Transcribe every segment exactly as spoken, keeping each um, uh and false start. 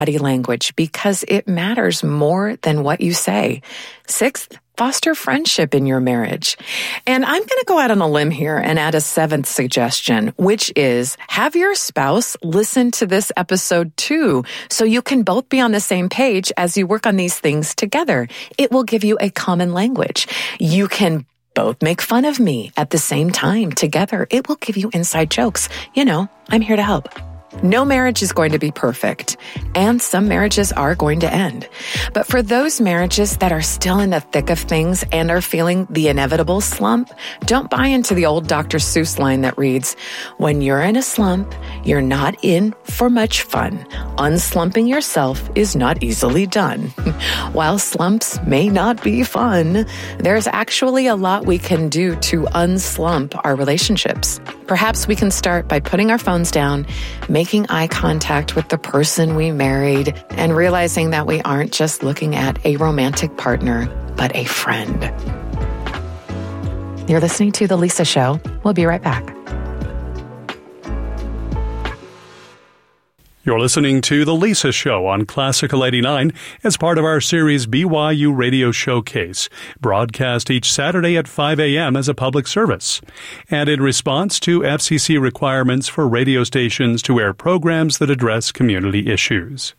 body language because it matters more than what you say. Sixth, foster friendship in your marriage. And I'm going to go out on a limb here and add a seventh suggestion, which is have your spouse listen to this episode too, so you can both be on the same page as you work on these things together. It will give you a common language. You can both make fun of me at the same time together. It will give you inside jokes. You know, I'm here to help. No marriage is going to be perfect, and some marriages are going to end. But for those marriages that are still in the thick of things and are feeling the inevitable slump, don't buy into the old Doctor Seuss line that reads, "When you're in a slump, you're not in for much fun. Unslumping yourself is not easily done." While slumps may not be fun, there's actually a lot we can do to unslump our relationships. Perhaps we can start by putting our phones down, making eye contact with the person we married, and realizing that we aren't just looking at a romantic partner, but a friend. You're listening to The Lisa Show. We'll be right back. You're listening to The Lisa Show on Classical eighty-nine as part of our series B Y U Radio Showcase, broadcast each Saturday at five a.m. as a public service, and in response to F C C requirements for radio stations to air programs that address community issues.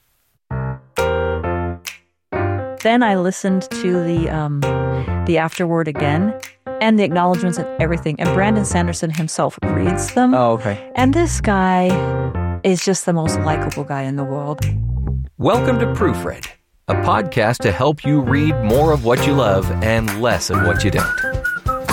Then I listened to the um, the afterword again, and the acknowledgments and everything, and Brandon Sanderson himself reads them. Oh, okay. And this guy is just the most likable guy in the world. Welcome to Proofread, a podcast to help you read more of what you love and less of what you don't.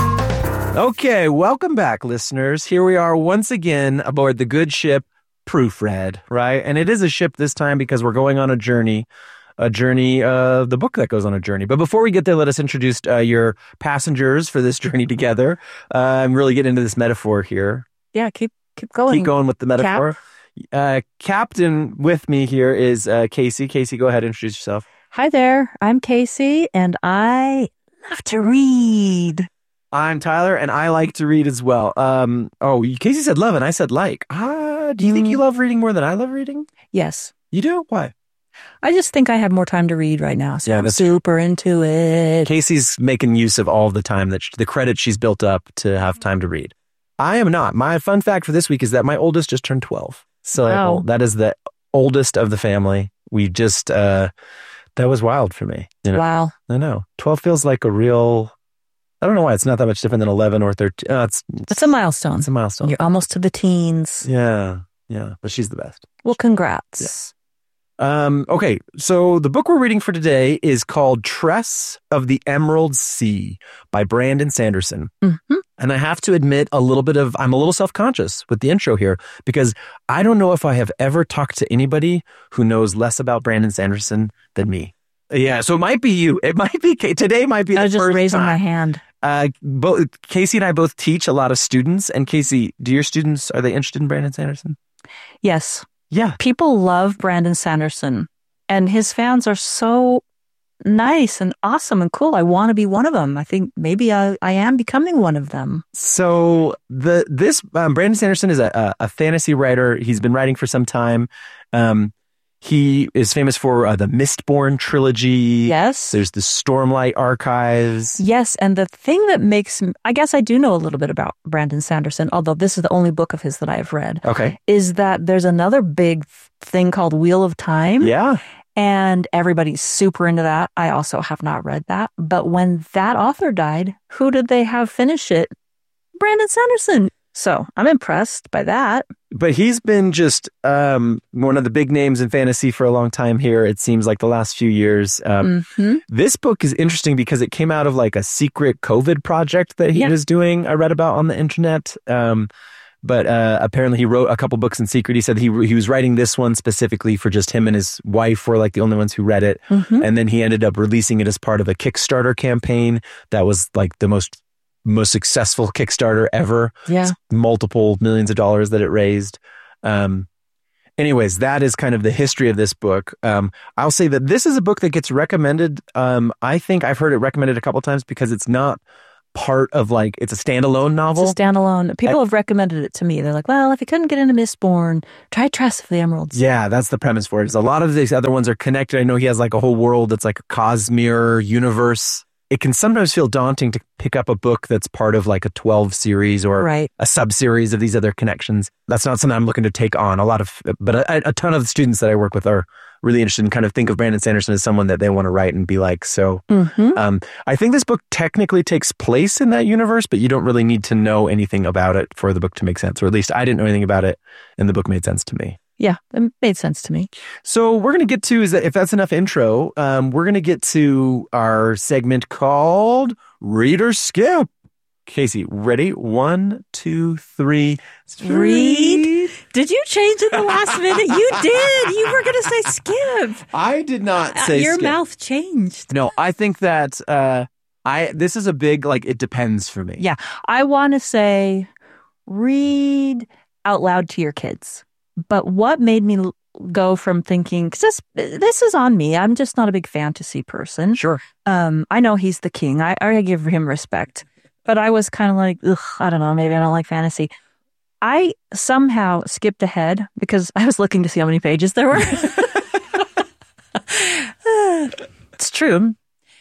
Okay, welcome back, listeners. Here we are once again aboard the good ship Proofread, right? And it is a ship this time because we're going on a journey, a journey, uh, the book that goes on a journey. But before we get there, let us introduce uh, your passengers for this journey together. Uh, I'm really getting into this metaphor here. Yeah, keep keep going. Keep going with the metaphor. Cap. Uh, Captain with me here is uh, Casey. Casey, go ahead and introduce yourself. Hi there, I'm Casey, and I love to read. I'm Tyler, and I like to read as well. Um, oh, Casey said love, and I said like. Ah, do you mm. think you love reading more than I love reading? Yes. You do? Why? I just think I have more time to read right now, so yeah, I'm super into it. Casey's making use of all of the time, that she, the credit she's built up to have time to read. I am not. My fun fact for this week is that my oldest just turned twelve. So wow. That is the oldest of the family. We just, uh, that was wild for me. You know? Wow. I know. twelve feels like a real, I don't know why. It's not that much different than eleven or thirteen. Uh, it's, it's, it's a milestone. It's a milestone. You're almost to the teens. Yeah. Yeah. But she's the best. Well, congrats. Yeah. Um, okay, so the book we're reading for today is called Tress of the Emerald Sea by Brandon Sanderson. Mm-hmm. And I have to admit a little bit of, I'm a little self-conscious with the intro here because I don't know if I have ever talked to anybody who knows less about Brandon Sanderson than me. Yeah, so it might be you. It might be, today might be the I was first just raising time. my hand. Uh, both Casey and I both teach a lot of students. And Casey, do your students, are they interested in Brandon Sanderson? Yes. Yeah. People love Brandon Sanderson, and his fans are so nice and awesome and cool. I want to be one of them. I think maybe I, I am becoming one of them. So the this um, Brandon Sanderson is a, a, a fantasy writer. He's been writing for some time. Um, he is famous for uh, the Mistborn trilogy. Yes. There's the Stormlight Archives. Yes, and the thing that makes, I guess I do know a little bit about Brandon Sanderson, although this is the only book of his that I have read. Okay. Is that there's another big thing called Wheel of Time. Yeah. And everybody's super into that. I also have not read that. But when that author died, who did they have finish it? Brandon Sanderson. So I'm impressed by that. But he's been just um, one of the big names in fantasy for a long time here, it seems like the last few years. Um, mm-hmm. This book is interesting because it came out of like a secret COVID project that he yeah. was doing, I read about on the internet. Um, but uh, apparently he wrote a couple books in secret. He said he he was writing this one specifically for just him and his wife were like the only ones who read it. Mm-hmm. And then he ended up releasing it as part of a Kickstarter campaign that was like the most most successful Kickstarter ever. Yeah. It's multiple millions of dollars that it raised. Um, anyways, that is kind of the history of this book. Um, I'll say that this is a book that gets recommended. Um, I think I've heard it recommended a couple times because it's not part of like, it's a standalone novel? It's a standalone. People I, have recommended it to me. They're like, well, if you couldn't get into Mistborn, try Trust of the Emeralds. Yeah, that's the premise for it. Is a lot of these other ones are connected. I know he has like a whole world that's like a Cosmere universe. It can sometimes feel daunting to pick up a book that's part of like a twelve series or right. a sub-series of these other connections. That's not something I'm looking to take on. A lot of, but a, a ton of the students that I work with are really interested and kind of think of Brandon Sanderson as someone that they want to write and be like. So mm-hmm. um, I think this book technically takes place in that universe, but you don't really need to know anything about it for the book to make sense. Or at least I didn't know anything about it and the book made sense to me. Yeah, it made sense to me. So we're going to get to, is that if that's enough intro, um, we're going to get to our segment called Read or Skip. Casey, ready? One, two, three. Read. Did you change in the last minute? You did. You were going to say skip. I did not say uh, Your skip. mouth changed. No, I think that uh, I. this is a big, like, it depends for me. Yeah. I want to say read out loud to your kids. But what made me go from thinking, because this, this is on me. I'm just not a big fantasy person. Sure. Um, I know he's the king. I, I give him respect. But I was kind of like, ugh, I don't know, maybe I don't like fantasy. I somehow skipped ahead because I was looking to see how many pages there were. It's true.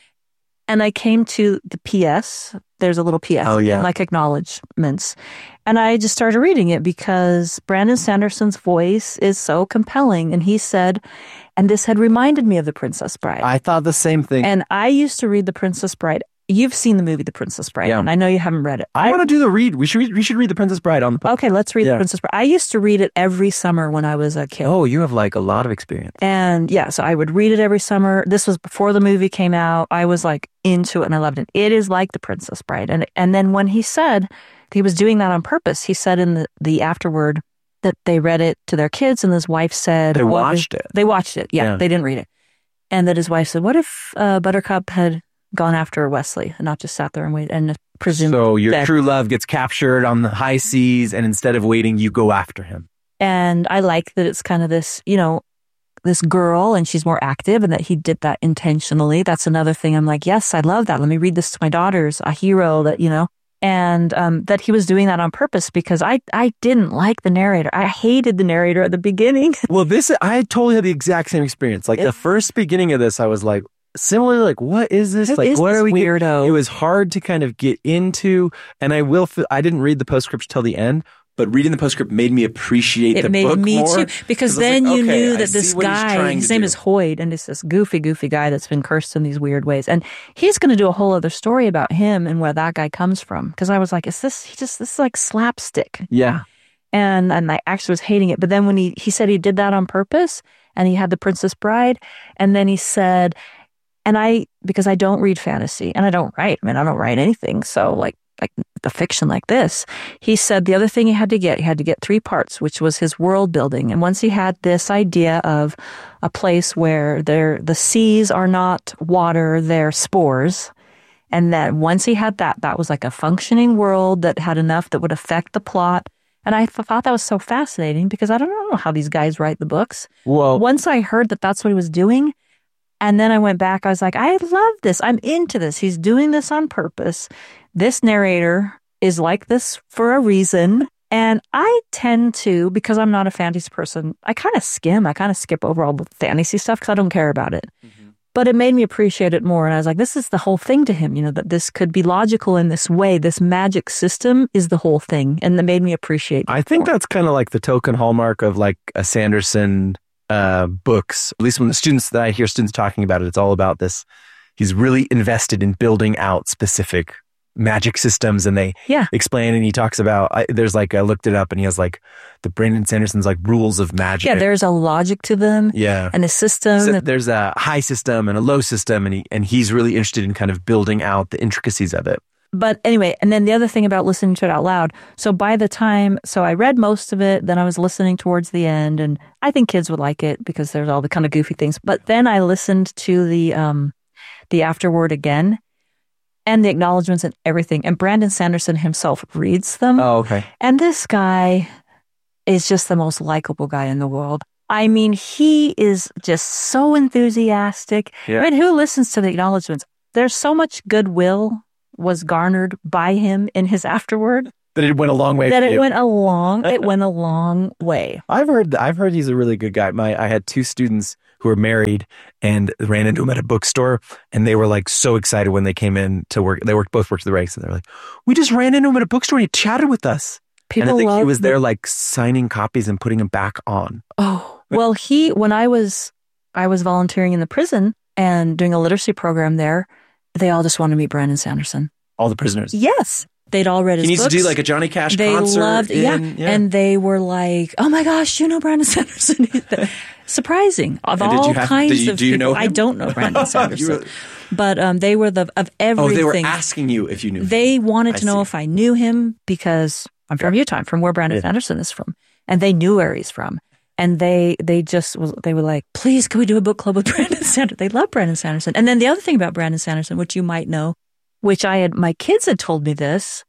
And I came to the P S. There's a little P S. Oh, yeah. Like acknowledgements. And I just started reading it because Brandon Sanderson's voice is so compelling. And he said, and this had reminded me of The Princess Bride. I thought the same thing. And I used to read The Princess Bride. You've seen the movie The Princess Bride, yeah. and I know you haven't read it. I, I want to do the read. We should read, we should read The Princess Bride on the podcast. Okay, let's read yeah. The Princess Bride. I used to read it every summer when I was a kid. Oh, you have like a lot of experience. And yeah, so I would read it every summer. This was before the movie came out. I was like into it and I loved it. It is like The Princess Bride. And and then when he said he was doing that on purpose, he said in the, the afterword that they read it to their kids and his wife said... They watched if, it. They watched it, yeah, yeah. They didn't read it. And that his wife said, what if uh, Buttercup had gone after Wesley and not just sat there and waited and presumed so your that. True love gets captured on the high seas and instead of waiting you go after him. And I like that it's kind of this, you know, this girl and she's more active and that he did that intentionally. That's another thing. I'm like, yes, I love that. Let me read this to my daughters, a hero that, you know, and um, that he was doing that on purpose because I, I didn't like the narrator. I hated the narrator at the beginning. Well, this, I totally had the exact same experience. Like it, the first beginning of this, I was like, similarly, like, what is this? Who like, is what this are we? Weirdo. It was hard to kind of get into, and I will. Feel, I didn't read the postscript till the end, but reading the postscript made me appreciate it the made book me more. too, because then like, you okay, knew I that this guy, his name do. is Hoyd, and it's this goofy, goofy guy that's been cursed in these weird ways, and he's going to do a whole other story about him and where that guy comes from. Because I was like, is this? He just this is like slapstick. Yeah. And and I actually was hating it. But then when he he said he did that on purpose, and he had The Princess Bride, and then he said. And I, because I don't read fantasy and I don't write, I mean, I don't write anything. So like, like the fiction like this, he said the other thing he had to get, he had to get three parts, which was his world building. And once he had this idea of a place where there, the seas are not water, they're spores. And that once he had that, that was like a functioning world that had enough that would affect the plot. And I th- thought that was so fascinating because I don't know how these guys write the books. Well, once I heard that that's what he was doing, and then I went back, I was like, I love this. I'm into this. He's doing this on purpose. This narrator is like this for a reason. And I tend to, because I'm not a fantasy person, I kind of skim. I kind of skip over all the fantasy stuff because I don't care about it. Mm-hmm. But it made me appreciate it more. And I was like, this is the whole thing to him, you know, that this could be logical in this way. This magic system is the whole thing. And that made me appreciate it I think more. That's kind of like the token hallmark of like a Sanderson uh, books. At least when the students that I hear students talking about it, it's all about this. He's really invested in building out specific magic systems, and they yeah. explain, and he talks about, I, there's like, I looked it up, and he has like the Brandon Sanderson's like rules of magic. Yeah, there's a logic to them. Yeah. And a system. So there's a high system and a low system, and he, and he's really interested in kind of building out the intricacies of it. But anyway, and then the other thing about listening to it out loud. So by the time, so I read most of it, then I was listening towards the end, and I think kids would like it because there's all the kind of goofy things. But then I listened to the, um, the afterword again, and the acknowledgments and everything. And Brandon Sanderson himself reads them. Oh, okay. And this guy is just the most likable guy in the world. I mean, he is just so enthusiastic. Yeah. I mean, who listens to the acknowledgments? There's so much goodwill was garnered by him in his afterword. That it went a long way. That for it you. went a long, it went a long way. I've heard, I've heard he's a really good guy. My, I had two students who were married and ran into him at a bookstore, and they were like so excited when they came in to work. They worked, both worked the ranks, and they're like, we just ran into him at a bookstore and he chatted with us. People and I think love he was the- there like signing copies and putting them back on. Oh, well, he, when I was, I was volunteering in the prison and doing a literacy program there, they all just wanted to meet Brandon Sanderson. All the prisoners. Yes. They'd all read his He needs books. to do like a Johnny Cash They concert. loved, in- yeah. yeah. And they were like, oh my gosh, you know Brandon Sanderson. Surprising. Of And did all you have- kinds did you- of do you people. know I him? don't know Brandon Sanderson. You were- But um, they were the, of oh, everything. they were asking you if you knew him. They wanted I to know see. if I knew him because I'm from Utah. I'm from where Brandon Yeah. Sanderson is from. And they knew where he's from. And they they just was, they were like, please, can we do a book club with Brandon Sanderson? They love Brandon Sanderson. And then the other thing about Brandon Sanderson, which you might know, which I had, my kids had told me this,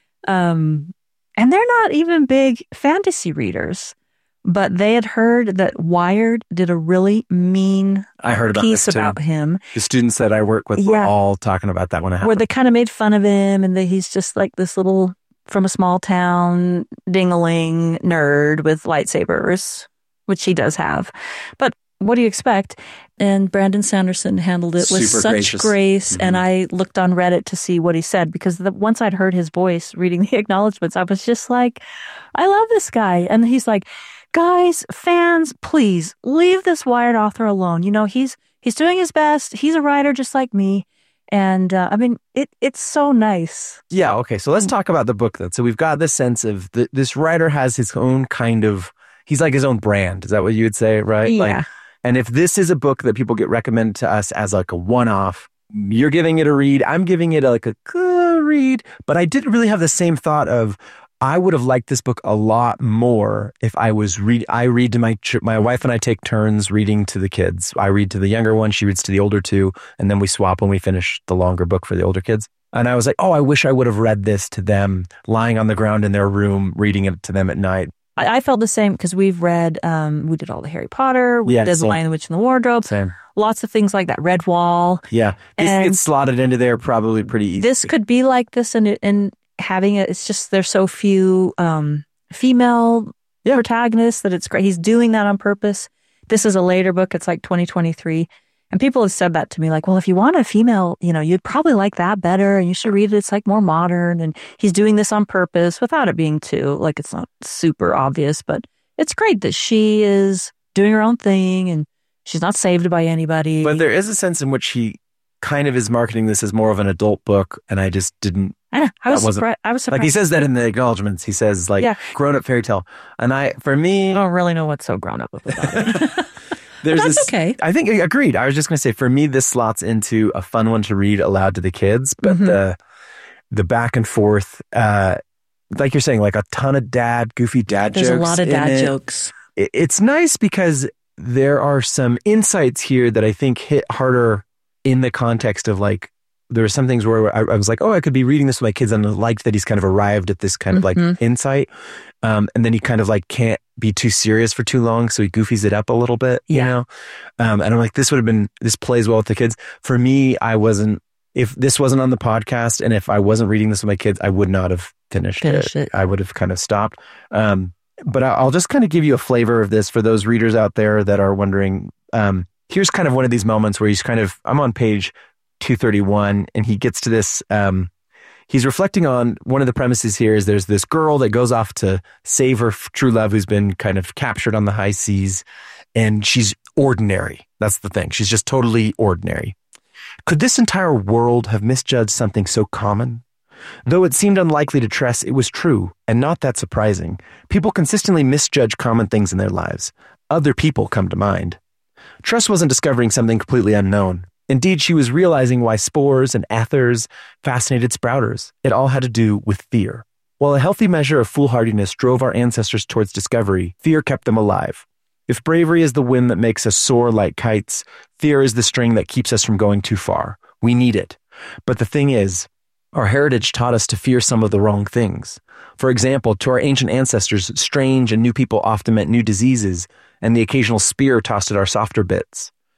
um, and they're not even big fantasy readers, but they had heard that Wired did a really mean I heard about piece this too. about him, The students that I work with were Yeah. all talking about that when it where happened. they kind of made fun of him and that he's just like this little from a small town ding-a-ling nerd with lightsabers, which he does have. But what do you expect? And Brandon Sanderson handled it with Super such gracious. grace. Mhm. And I looked on Reddit to see what he said because the, once I'd heard his voice reading the acknowledgments, I was just like, I love this guy. And he's like, guys, fans, please leave this Wired author alone. You know, he's he's doing his best. He's a writer just like me. And uh, I mean, it it's so nice. Yeah, okay. So let's talk about the book then. So we've got this sense of th- this writer has his own kind of, he's like his own brand. Is that what you would say, right? Yeah. Like, and if this is a book that people get recommended to us as like a one-off, you're giving it a read. I'm giving it like a good read. But I didn't really have the same thought of, I would have liked this book a lot more if I was read. I read to my ch- my wife and I take turns reading to the kids. I read to the younger one, she reads to the older two, and then we swap when we finish the longer book for the older kids. And I was like, oh, I wish I would have read this to them, lying on the ground in their room, reading it to them at night. I, I felt the same because we've read, um, we did all the Harry Potter, we Yeah, did The same. Lion, the Witch, and the Wardrobe, Same. lots of things like that. Red Wall. Yeah, this And- gets slotted into there probably pretty easy. This could be like this, and and having it, it's just there's so few um, female Yeah. protagonists that it's great. He's doing that on purpose. This is a later book. It's like twenty twenty-three. And people have said that to me, like, well, if you want a female, you know, you'd probably like that better and you should read it. It's like more modern. And he's doing this on purpose without it being too, like, it's not super obvious, but it's great that she is doing her own thing and she's not saved by anybody. But there is a sense in which he kind of is marketing this as more of an adult book, and I just didn't. I know. I was that wasn't- surprised. I was surprised. Like he says that in the acknowledgments, he says like Yeah. grown up fairy tale, and I for me I don't really know what's so grown up about it. there's that's this. okay. I think agreed. I was just going to say for me this slots into a fun one to read aloud to the kids, but Mhm. the the back and forth, uh, like you're saying, like a ton of dad goofy dad There's jokes. a lot of in dad it. jokes. It- It's nice because there are some insights here that I think hit harder in the context of like. There are some things where I, I was like, oh, I could be reading this with my kids, and I liked that he's kind of arrived at this kind of like Mhm. insight. Um, and then he kind of like can't be too serious for too long, so he goofies it up a little bit, you Yeah. know? Um, and I'm like, this would have been, this plays well with the kids. For me, I wasn't, if this wasn't on the podcast and if I wasn't reading this with my kids, I would not have finished, Finished it. I would have kind of stopped. Um, but I- I'll just kind of give you a flavor of this for those readers out there that are wondering. Um, here's kind of one of these moments where he's kind of, I'm on page two thirty-one, and he gets to this, um, he's reflecting on one of the premises here is there's this girl that goes off to save her f- true love who's been kind of captured on the high seas, and she's ordinary. That's the thing. She's just totally ordinary. Could this entire world have misjudged something so common? Though it seemed unlikely to Tress, it was true, and not that surprising. People consistently misjudge common things in their lives. Other people come to mind. Tress wasn't discovering something completely unknown. Indeed, she was realizing why spores and ethers fascinated sprouters. It all had to do with fear. While a healthy measure of foolhardiness drove our ancestors towards discovery, fear kept them alive. If bravery is the wind that makes us soar like kites, fear is the string that keeps us from going too far. We need it. But the thing is, our heritage taught us to fear some of the wrong things. For example, to our ancient ancestors, strange and new people often meant new diseases, and the occasional spear tossed at our softer bits.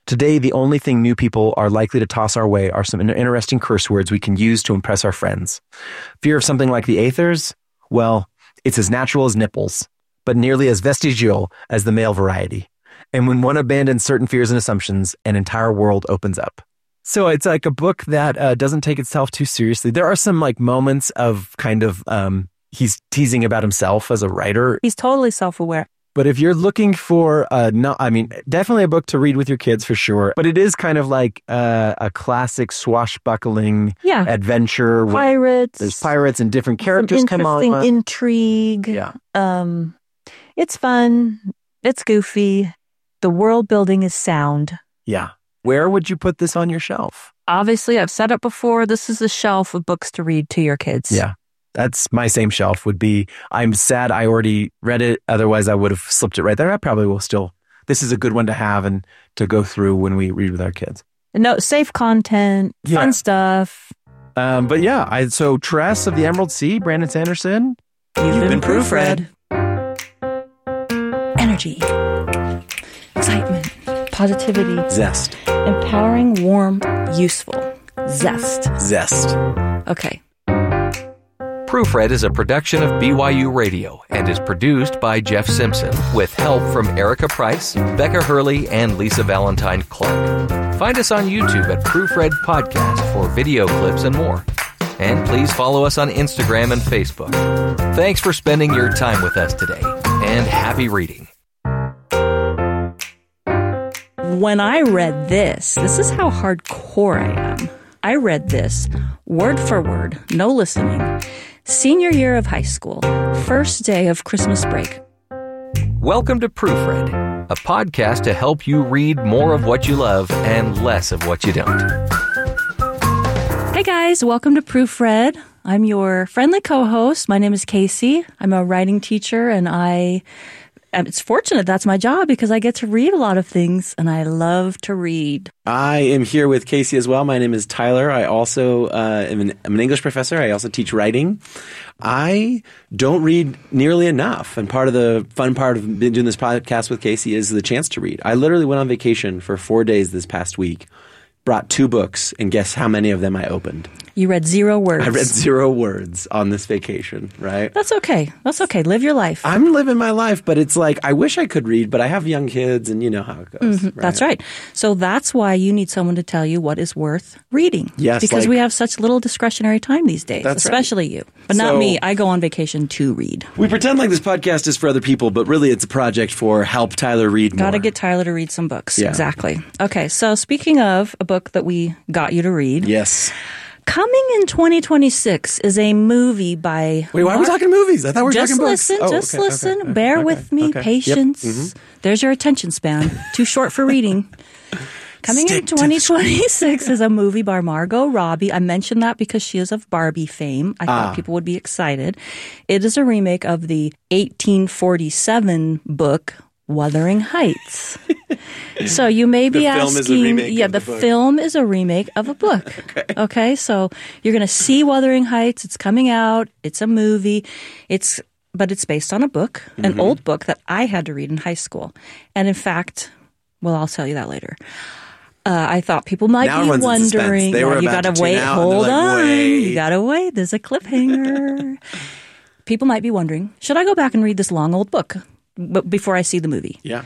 Today, the only thing new people are likely to toss our way are some interesting curse words we can use to impress our friends. Fear of something like the Aethers? Well, it's as natural as nipples, but nearly as vestigial as the male variety. And when one abandons certain fears and assumptions, an entire world opens up. So it's like a book that uh, doesn't take itself too seriously. There are some like moments of kind of, um, he's teasing about himself as a writer. He's totally self-aware. But if you're looking for, uh, no, I mean, definitely a book to read with your kids for sure. But it is kind of like uh, a classic swashbuckling yeah. adventure. Pirates. There's pirates and different characters come on. Interesting intrigue. Yeah. Um, it's fun. It's goofy. The world building is sound. Yeah. Where would you put this on your shelf? Obviously, I've said it before. This is a shelf of books to read to your kids. Yeah. That's my same shelf would be, I'm sad I already read it. Otherwise, I would have slipped it right there. I probably will still. This is a good one to have and to go through when we read with our kids. No, safe content, yeah. fun stuff. Um, but yeah, I so Tress of the Emerald Sea, Brandon Sanderson. You've, You've been, been proofread. Energy, excitement, positivity, zest, empowering, warm, useful, zest. Zest. Okay. Proofread is a production of B Y U Radio and is produced by Jeff Simpson with help from Erica Price, Becca Hurley, and Lisa Valentine Clark. Find us on YouTube at Proofread Podcast for video clips and more. And please follow us on Instagram and Facebook. Thanks for spending your time with us today, and happy reading. When I read this, this is how hardcore I am. I read this word for word, no listening. Senior year of high school, first day of Christmas break. Welcome to Proofread, a podcast to help you read more of what you love and less of what you don't. Hey guys, welcome to Proofread. I'm your friendly co-host. My name is Casey. I'm a writing teacher, and I it's fortunate that's my job because I get to read a lot of things, and I love to read. I am here with Casey as well. My name is Tyler. I also uh, am an, I'm an English professor. I also teach writing. I don't read nearly enough, and part of the fun part of doing this podcast with Casey is the chance to read. I literally went on vacation for four days this past week, brought two books, and guess how many of them I opened? You read zero words. I read zero words on this vacation, right? That's okay. That's okay. Live your life. I'm living my life, but it's like I wish I could read, but I have young kids, and you know how it goes. Mm-hmm. Right? That's right. So that's why you need someone to tell you what is worth reading. Yes, because like, we have such little discretionary time these days, that's especially right. you. But not so, me. I go on vacation to read. We pretend like this podcast is for other people, but really it's a project for help Tyler read more. Got to get Tyler to read some books. Yeah. Exactly. Okay. So speaking of a book that we got you to read. Yes. Coming in twenty twenty-six is a movie by... Wait, why Mark- are we talking movies? I thought we were just talking listen, books. Just oh, okay, listen. okay, Bear okay, with me. okay. Patience. Yep. Mm-hmm. There's your attention span. Too short for reading. Coming Stick in to twenty twenty-six is a movie by Margot Robbie. I mentioned that because she is of Barbie fame. I thought ah. people would be excited. It is a remake of the eighteen forty-seven book Wuthering Heights. So you may be the film asking, is a remake yeah, of the, the book. film is a remake of a book. okay. Okay, so you're going to see Wuthering Heights. It's coming out. It's a movie. It's but it's based on a book, an mm-hmm. old book that I had to read in high school. And in fact, well, I'll tell you that later. Uh, I thought people might now be wondering. They yeah, were you gotta wait. Hold like, on. wait. You gotta wait. There's a cliffhanger. People might be wondering, should I go back and read this long old book b- before I see the movie? Yeah.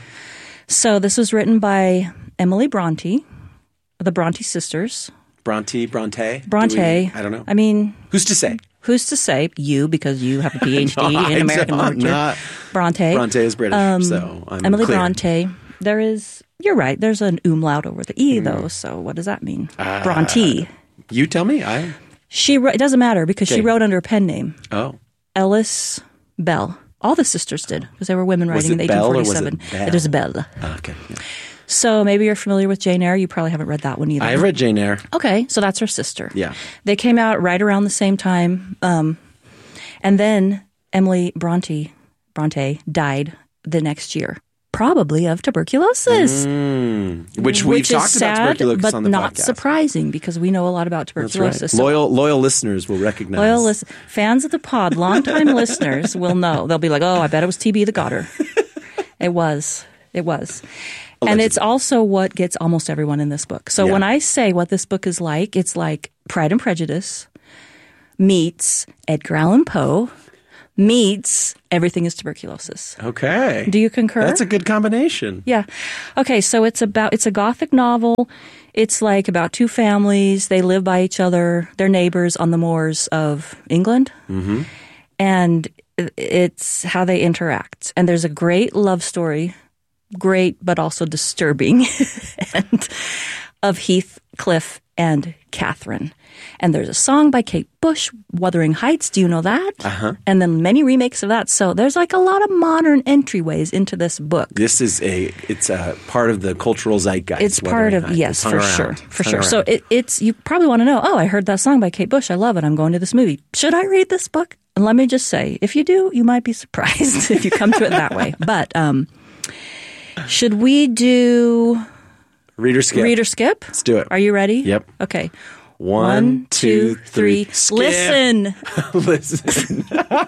So this was written by Emily Bronte, the Bronte sisters. Bronte, Bronte? Bronte. Do we, I don't know. I mean, who's to say? Who's to say? You, because you have a P H D no, in American not, literature. Not, Bronte. Bronte is British, Um, so I'm Emily clear. Bronte. There is, you're right, there's an umlaut over the E, though, so what does that mean? Uh, Bronte. You tell me. I. She It doesn't matter, because okay. she wrote under a pen name. Oh. Ellis Bell. All the sisters did, because they were women Was writing in it eighteen Bell or was forty-seven. it Bell? It is Bell. Oh, okay. Yeah. So maybe you're familiar with Jane Eyre. You probably haven't read that one either. I read Jane Eyre. Okay, so that's her sister. Yeah. They came out right around the same time. Um, and then Emily Bronte, Bronte died the next year, probably of tuberculosis. Mm, which we've which talked is sad, about tuberculosis but on the not podcast. surprising because we know a lot about That's tuberculosis. right. So Loyal, loyal listeners will recognize. loyal lis- fans of the pod, longtime listeners will know. They'll be like, oh, I bet it was T B that got her. It was. It was. And it's also what gets almost everyone in this book. So Yeah. when I say what this book is like, it's like Pride and Prejudice meets Edgar Allan Poe meets Everything is Tuberculosis. Okay. Do you concur? That's a good combination. Yeah. Okay, so it's about it's a gothic novel. It's like about two families. They live by each other. They're neighbors on the moors of England. Mm-hmm. And it's how they interact. And there's a great love story, great but also disturbing, and of Heathcliff and Catherine. And there's a song by Kate Bush, Wuthering Heights. Do you know that? Uh-huh. And then many remakes of that. So there's like a lot of modern entryways into this book. This is a, it's a part of the cultural zeitgeist. It's part of, Heights. yes, It's for hung sure, around. for It's sure. hung So around. it, it's, you probably want to know, oh, I heard that song by Kate Bush. I love it. I'm going to this movie. Should I read this book? And let me just say, if you do, you might be surprised if you come to it that way. But um, should we do Reader skip. reader skip? Let's do it. Are you ready? Yep. Okay. One, two, three. Skip. Listen. Listen.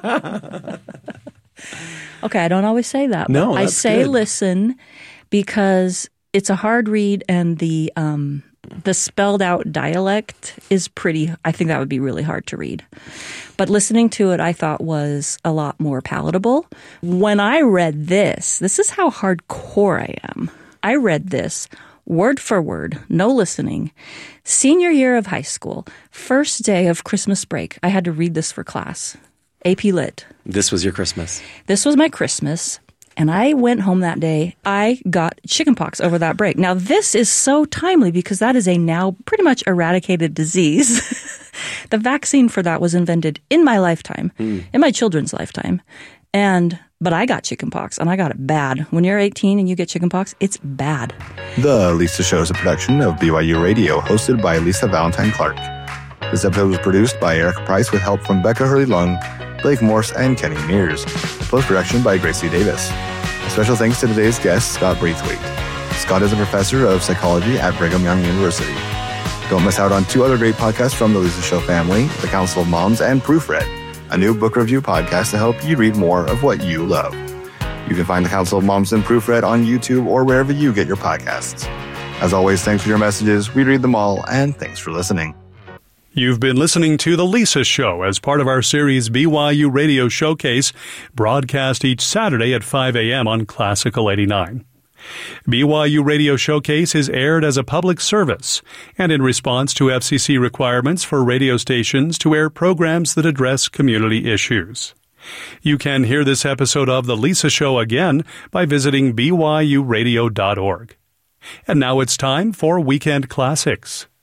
Okay, I don't always say that. No, but I that's say good. listen because it's a hard read and the um, the spelled out dialect is pretty, I think that would be really hard to read. But listening to it, I thought was a lot more palatable. When I read this, this is how hardcore I am. I read this word for word, no listening. Senior year of high school, first day of Christmas break. I had to read this for class. A P Lit. This was your Christmas. This was my Christmas, and I went home that day. I got chickenpox over that break. Now, this is so timely because that is a now pretty much eradicated disease. The vaccine for that was invented in my lifetime, mm. in my children's lifetime. And but I got chickenpox, and I got it bad. When you're eighteen and you get chickenpox, it's bad. The Lisa Show is a production of B Y U Radio, hosted by Lisa Valentine Clark. This episode was produced by Erica Price with help from Becca Hurley-Lung, Blake Morse, and Kenny Mears. Post-production by Gracie Davis. A special thanks to today's guest, Scott Braithwaite. Scott is a professor of psychology at Brigham Young University. Don't miss out on two other great podcasts from the Lisa Show family, The Council of Moms and Proofread, a new book review podcast to help you read more of what you love. You can find The Council of Moms and Proofread on YouTube or wherever you get your podcasts. As always, thanks for your messages. We read them all, and thanks for listening. You've been listening to The Lisa Show as part of our series B Y U Radio Showcase, broadcast each Saturday at five a.m. on Classical eighty-nine. B Y U Radio Showcase is aired as a public service and in response to F C C requirements for radio stations to air programs that address community issues. You can hear this episode of The Lisa Show again by visiting b y u radio dot org. And now it's time for Weekend Classics.